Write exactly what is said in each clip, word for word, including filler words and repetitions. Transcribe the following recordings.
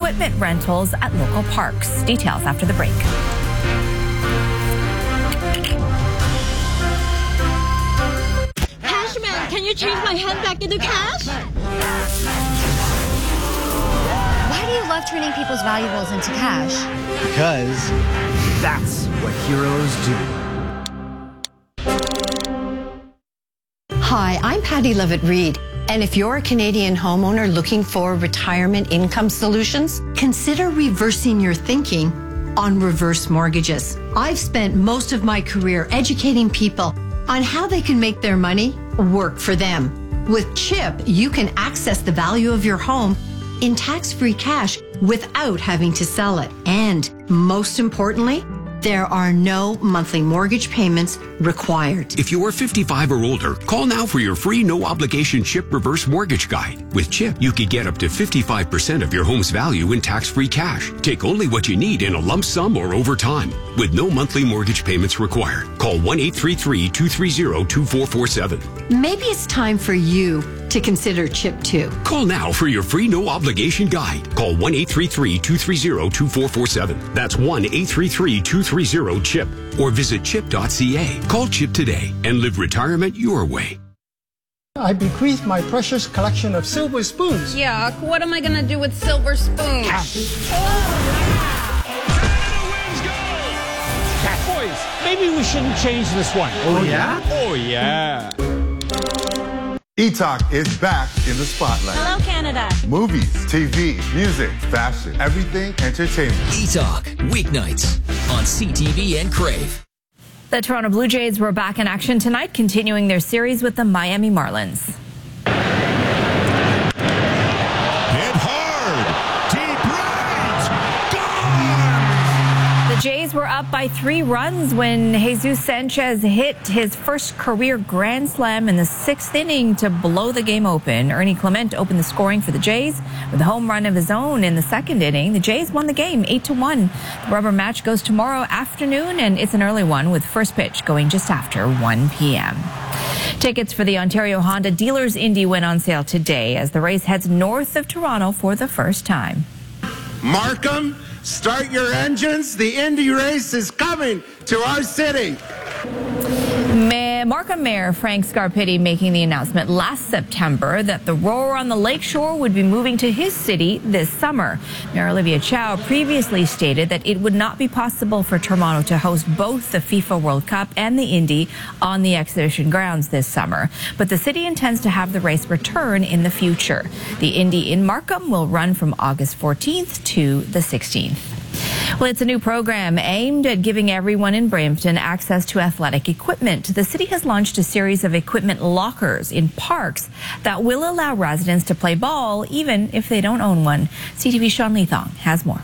equipment rentals at local parks. Details after the break. Cashman, can you change my hand back into cash? Why do you love turning people's valuables into cash? Because that's what heroes do. Hi, I'm Patty Levitt-Reed, and if you're a Canadian homeowner looking for retirement income solutions, consider reversing your thinking on reverse mortgages. I've spent most of my career educating people on how they can make their money work for them. With CHIP, you can access the value of your home in tax-free cash without having to sell it. And most importantly, there are no monthly mortgage payments required. If you're fifty-five or older, call now for your free no-obligation CHIP reverse mortgage guide. With CHIP, you could get up to fifty-five percent of your home's value in tax-free cash. Take only what you need in a lump sum or over time, with no monthly mortgage payments required. Call one eight three three, two three zero, two four four seven. Maybe it's time for you to consider CHIP too. Call now for your free no-obligation guide. Call one eight three three, two three zero, two four four seven. That's one eight three three, two three zero, CHIP. Or visit chip dot c a. Call CHIP today and live retirement your way. I bequeath my precious collection of silver spoons. Yuck, what am I going to do with silver spoons? Boys, maybe we shouldn't change this one. Oh, yeah? Oh, yeah. E-Talk is back in the spotlight. Hello, Canada. Movies, T V, music, fashion, everything entertainment. E-Talk, weeknights on C T V and Crave. The Toronto Blue Jays were back in action tonight, continuing their series with the Miami Marlins. Hit hard, deep right, gone! The Jays were up by three runs when Jesus Sanchez hit his first career grand slam in the sixth inning to blow the game open. Ernie Clement opened the scoring for the Jays with a home run of his own in the second inning. The Jays won the game eight to one. The rubber match goes tomorrow afternoon, and it's an early one with first pitch going just after one p m Tickets for the Ontario Honda Dealers Indy went on sale today as the race heads north of Toronto for the first time. Markham, start your engines. The Indy race is coming to our city. Markham Mayor Frank Scarpitti making the announcement last September that the Roar on the Lakeshore would be moving to his city this summer. Mayor Olivia Chow previously stated that it would not be possible for Toronto to host both the FIFA World Cup and the Indy on the exhibition grounds this summer. But the city intends to have the race return in the future. The Indy in Markham will run from August fourteenth to the sixteenth. Well, it's a new program aimed at giving everyone in Brampton access to athletic equipment. The city has launched a series of equipment lockers in parks that will allow residents to play ball even if they don't own one. C T V's Sean Leathong has more.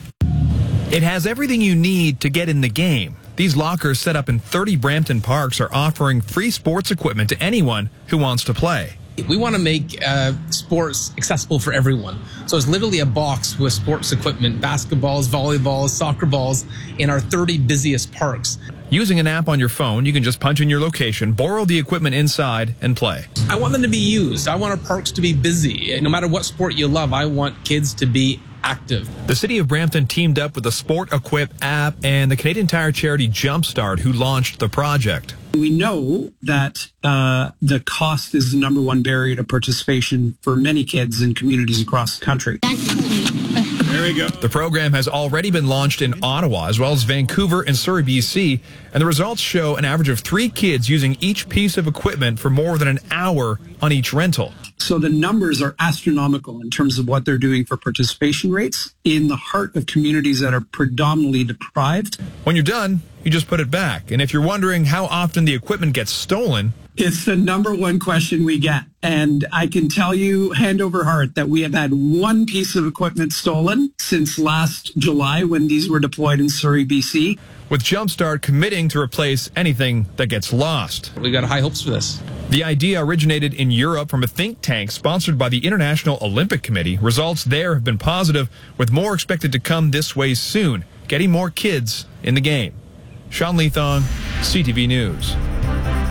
It has everything you need to get in the game. These lockers set up in thirty Brampton parks are offering free sports equipment to anyone who wants to play. We want to make uh, sports accessible for everyone. So it's literally a box with sports equipment, basketballs, volleyballs, soccer balls in our thirty busiest parks. Using an app on your phone, you can just punch in your location, borrow the equipment inside, and play. I want them to be used. I want our parks to be busy. No matter what sport you love, I want kids to be active. The City of Brampton teamed up with the Sport Equip app and the Canadian Tire charity Jumpstart, who launched the project. We know that uh, the cost is the number one barrier to participation for many kids in communities across the country. There we go. The program has already been launched in Ottawa, as well as Vancouver and Surrey, B C, and the results show an average of three kids using each piece of equipment for more than an hour on each rental. So the numbers are astronomical in terms of what they're doing for participation rates in the heart of communities that are predominantly deprived. When you're done, you just put it back. And if you're wondering how often the equipment gets stolen, it's the number one question we get. And I can tell you, hand over heart, that we have had one piece of equipment stolen since last July when these were deployed in Surrey, B C. With Jumpstart committing to replace anything that gets lost. We got high hopes for this. The idea originated in Europe from a think tank sponsored by the International Olympic Committee. Results there have been positive, with more expected to come this way soon, getting more kids in the game. Sean Leathong, C T V News.